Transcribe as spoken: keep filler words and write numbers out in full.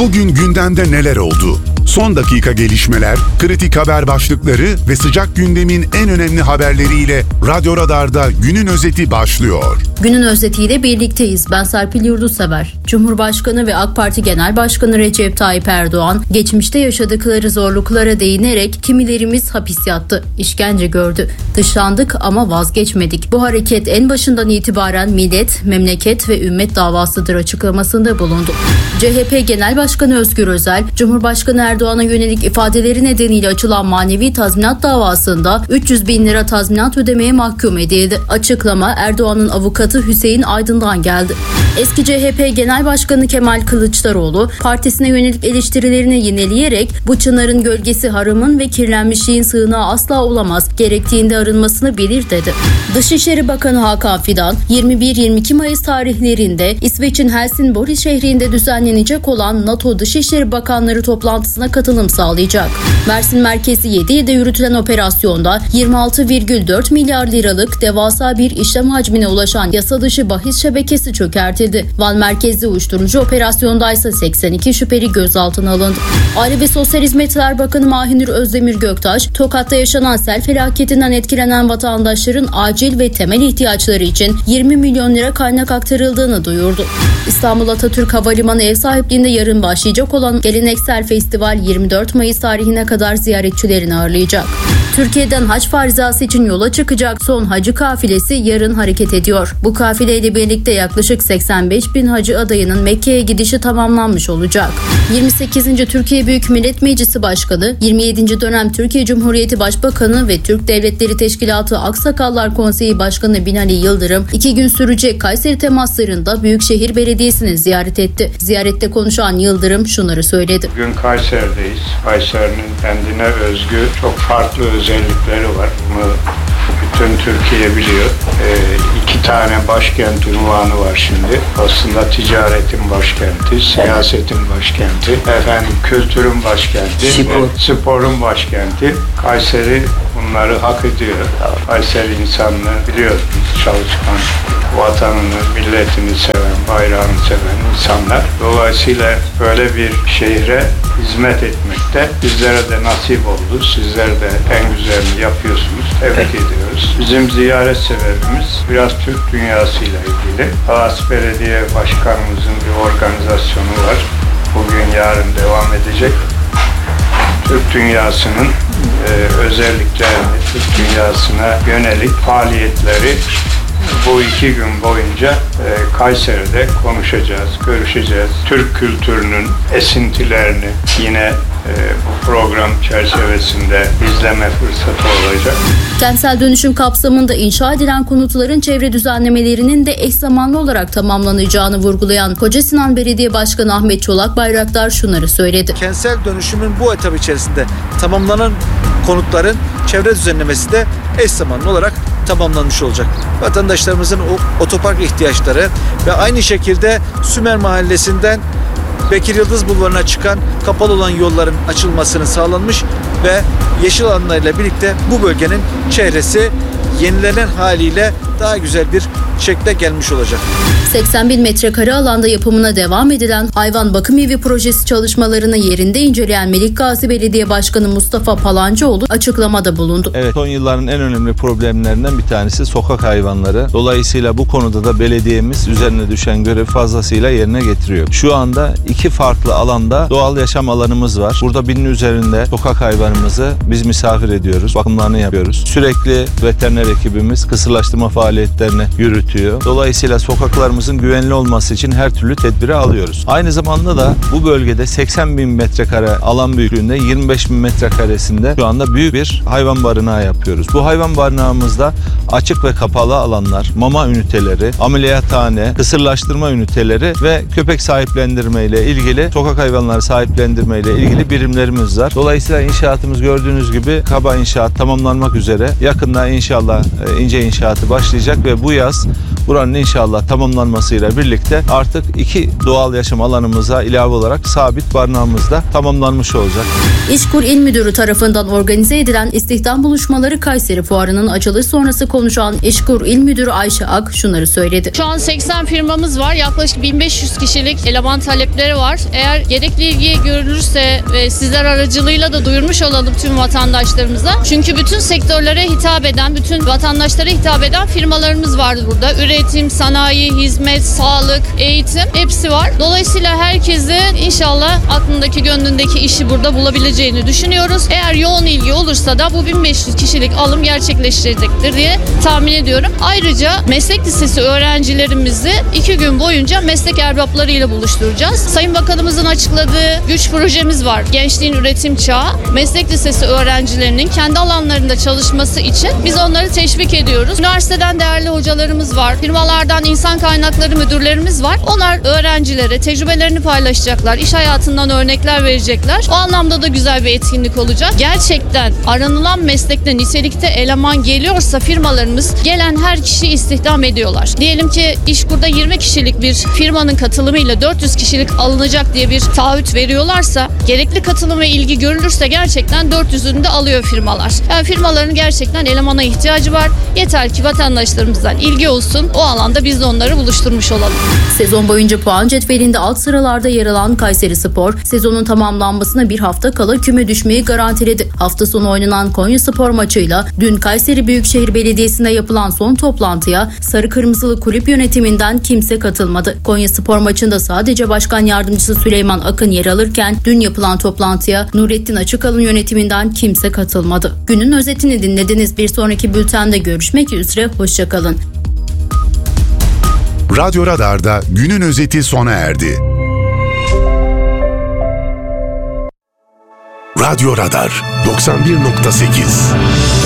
Bugün gündemde neler oldu? Son dakika gelişmeler, kritik haber başlıkları ve sıcak gündemin en önemli haberleriyle Radyo Radar'da günün özeti başlıyor. Günün özetiyle birlikteyiz. Ben Serpil Yurdusever. Cumhurbaşkanı ve AK Parti Genel Başkanı Recep Tayyip Erdoğan, geçmişte yaşadıkları zorluklara değinerek kimilerimiz hapis yattı, işkence gördü, dışlandık ama vazgeçmedik. Bu hareket en başından itibaren millet, memleket ve ümmet davasıdır açıklamasında bulundu. C H P Genel Başkanı Özgür Özel, Cumhurbaşkanı Erdoğan'a yönelik ifadeleri nedeniyle açılan manevi tazminat davasında üç yüz bin lira tazminat ödemeye mahkum edildi. Açıklama Erdoğan'ın avukatı Hüseyin Aydın'dan geldi. Eski C H P Genel Başkanı Kemal Kılıçdaroğlu, partisine yönelik eleştirilerini yineleyerek bu çınarın gölgesi harımın ve kirlenmişliğin sığınağı asla olamaz, gerektiğinde arınmasını bilir dedi. Dışişleri Bakanı Hakan Fidan, yirmi bir yirmi iki Mayıs tarihlerinde İsveç'in Helsingborg şehrinde düzenlenecek olan NATO Dışişleri Bakanları toplantısına katılım sağlayacak. Mersin merkezi yedi ilde yürütülen operasyonda yirmi altı virgül dört milyar liralık devasa bir işlem hacmine ulaşan yasa dışı bahis şebekesi çökertildi. Van merkezli uyuşturucu operasyondaysa seksen iki şüpheli gözaltına alındı. Aile ve Sosyal Hizmetler Bakanı Mahinur Özdemir Göktaş, Tokat'ta yaşanan sel felaketinden etkilenen vatandaşların acil ve temel ihtiyaçları için yirmi milyon lira kaynak aktarıldığını duyurdu. İstanbul Atatürk Havalimanı ev sahipliğinde yarın başlayacak olan geleneksel festival yirmi dört Mayıs tarihine kadar ziyaretçilerini ağırlayacak. Türkiye'den hac farizası için yola çıkacak son hacı kafilesi yarın hareket ediyor. Bu kafileyle birlikte yaklaşık seksen beş bin hacı adayının Mekke'ye gidişi tamamlanmış olacak. yirmi sekizinci Türkiye Büyük Millet Meclisi Başkanı, yirmi yedinci dönem Türkiye Cumhuriyeti Başbakanı ve Türk Devletleri Teşkilatı Aksakallar Konseyi Başkanı Binali Yıldırım, iki gün sürecek Kayseri temaslarında Büyükşehir Belediyesi'ni ziyaret etti. Ziyarette konuşan Yıldırım şunları söyledi. Bugün Kayseri'deyiz. Kayseri'nin kendine özgü çok farklı özellikleri var. Bunu bütün Türkiye biliyor. Ee, iki tane başkent unvanı var şimdi. Aslında ticaretin başkenti, siyasetin başkenti, efendim kültürün başkenti, Spor. sporun başkenti. Kayseri bunları hak ediyor. Kayseri insanını biliyorsunuz, çalışkan, vatanını, milletini seven, bayrağını seven insanlar. Dolayısıyla böyle bir şehre hizmet etmekte bizlere de nasip oldu. Sizler de en güzelini yapıyorsunuz. Tebrik ediyoruz. Bizim ziyaret sebebimiz biraz Türk dünyasıyla ilgili. Talas Belediye Başkanımızın bir organizasyonu var. Bugün, yarın devam edecek. Türk dünyasının e, özelliklerini, Türk dünyasına yönelik faaliyetleri bu iki gün boyunca e, Kayseri'de konuşacağız, görüşeceğiz. Türk kültürünün esintilerini yine e, bu program çerçevesinde izleme fırsatı olacak. Kentsel dönüşüm kapsamında inşa edilen konutların çevre düzenlemelerinin de eş zamanlı olarak tamamlanacağını vurgulayan Kocasinan Belediye Başkanı Ahmet Çolak Bayraktar şunları söyledi. Kentsel dönüşümün bu etap içerisinde tamamlanan konutların çevre düzenlemesi de eş zamanlı olarak tamamlanmış olacak. Vatandaşlarımızın o otopark ihtiyaçları ve aynı şekilde Sümer Mahallesi'nden Bekir Yıldız Bulvarı'na çıkan kapalı olan yolların açılmasının sağlanmış ve yeşil alanlarıyla birlikte bu bölgenin çehresi yenilenen haliyle daha güzel bir şekle gelmiş olacak. seksen bin metrekare alanda yapımına devam edilen hayvan bakım evi projesi çalışmalarını yerinde inceleyen Melikgazi Belediye Başkanı Mustafa Palancıoğlu açıklamada bulundu. Evet, son yılların en önemli problemlerinden bir tanesi sokak hayvanları. Dolayısıyla bu konuda da belediyemiz üzerine düşen görevi fazlasıyla yerine getiriyor. Şu anda iki farklı alanda doğal yaşam alanımız var. Burada binin üzerinde sokak hayvanımızı biz misafir ediyoruz, bakımlarını yapıyoruz. Sürekli veteriner ekibimiz kısırlaştırma faaliyetlerini yürütüyor. Dolayısıyla sokaklarımızın güvenli olması için her türlü tedbiri alıyoruz. Aynı zamanda da bu bölgede seksen bin metrekare alan büyüklüğünde yirmi beş bin metrekaresinde şu anda büyük bir hayvan barınağı yapıyoruz. Bu hayvan barınağımızda açık ve kapalı alanlar, mama üniteleri, ameliyathane, kısırlaştırma üniteleri ve köpek sahiplendirme ile ilgili, sokak hayvanları sahiplendirme ile ilgili birimlerimiz var. Dolayısıyla inşaatımız gördüğünüz gibi kaba inşaat tamamlanmak üzere. Yakında inşallah ince inşaatı başlayacak ve bu yaz Buranın inşallah tamamlanmasıyla birlikte artık iki doğal yaşam alanımıza ilave olarak sabit barınağımız da tamamlanmış olacak. İşkur İl Müdürü tarafından organize edilen istihdam buluşmaları Kayseri Fuarı'nın açılış sonrası konuşan İşkur İl Müdürü Ayşe Ak şunları söyledi. Şu an seksen firmamız var. Yaklaşık bin beş yüz kişilik eleman talepleri var. Eğer gerekli ilgi görülürse ve sizler aracılığıyla da duyurmuş olalım tüm vatandaşlarımıza. Çünkü bütün sektörlere hitap eden, bütün vatandaşlara hitap eden firmalarımız var burada. Üretim, sanayi, hizmet, sağlık, eğitim hepsi var. Dolayısıyla herkesi inşallah aklındaki, gönlündeki işi burada bulabileceğini düşünüyoruz. Eğer yoğun ilgi olursa da bu bin beş yüz kişilik alım gerçekleştirecektir diye tahmin ediyorum. Ayrıca meslek lisesi öğrencilerimizi iki gün boyunca meslek erbaplarıyla buluşturacağız. Sayın Bakanımızın açıkladığı güç projemiz var. Gençliğin üretim çağı. Meslek lisesi öğrencilerinin kendi alanlarında çalışması için biz onları teşvik ediyoruz. Üniversiteden değerli hocalarımız var. Firmalardan insan kaynakları müdürlerimiz var. Onlar öğrencilere tecrübelerini paylaşacaklar. İş hayatından örnekler verecekler. O anlamda da güzel bir etkinlik olacak. Gerçekten aranılan meslekte, nitelikte eleman geliyorsa firmalarımız gelen her kişiyi istihdam ediyorlar. Diyelim ki İşkur'da yirmi kişilik bir firmanın katılımıyla dört yüz kişilik alınacak diye bir taahhüt veriyorlarsa, gerekli katılım ve ilgi görülürse gerçekten dört yüzünü de alıyor firmalar. Yani firmaların gerçekten elemana ihtiyacı var. Yeter ki vatandaşlarımızdan ilgi olsun. O alanda biz de onları buluşturmuş olalım. Sezon boyunca puan cetvelinde alt sıralarda yer alan Kayserispor, sezonun tamamlanmasına bir hafta kala küme düşmeyi garantiledi. Hafta sonu oynanan Konyaspor maçıyla dün Kayseri Büyükşehir Belediyesi'nde yapılan son toplantıya Sarı Kırmızılı kulüp yönetiminden kimse katılmadı. Konyaspor maçında sadece Başkan Yardımcısı Süleyman Akın yer alırken dün yapılan toplantıya Nurettin Açıkalın yönetiminden kimse katılmadı. Günün özetini dinlediniz. Bir sonraki bültende görüşmek üzere. Hoşçakalın. Radyo Radar'da günün özeti sona erdi. Radyo Radar doksan bir nokta sekiz